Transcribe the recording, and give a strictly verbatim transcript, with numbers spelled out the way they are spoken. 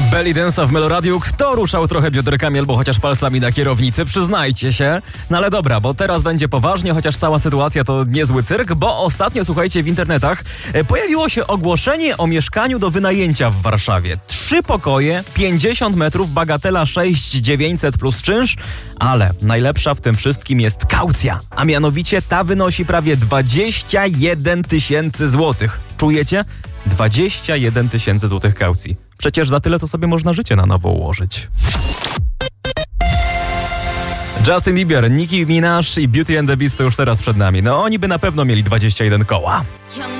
Belly Dance'a w Meloradiu. Kto ruszał trochę bioderkami albo chociaż palcami na kierownicy? Przyznajcie się. No ale dobra, bo teraz będzie poważnie, chociaż cała sytuacja to niezły cyrk, bo ostatnio, słuchajcie, w internetach pojawiło się ogłoszenie o mieszkaniu do wynajęcia w Warszawie. Trzy pokoje, pięćdziesiąt metrów, bagatela sześć tysięcy dziewięćset plus czynsz, ale najlepsza w tym wszystkim jest kaucja, a mianowicie ta wynosi prawie dwadzieścia jeden tysięcy złotych. Czujecie? dwadzieścia jeden tysięcy złotych kaucji. Przecież za tyle to sobie można życie na nowo ułożyć. Justin Bieber, Nicki Minaj i Beauty and the Beast to już teraz przed nami. No oni by na pewno mieli dwadzieścia jeden koła.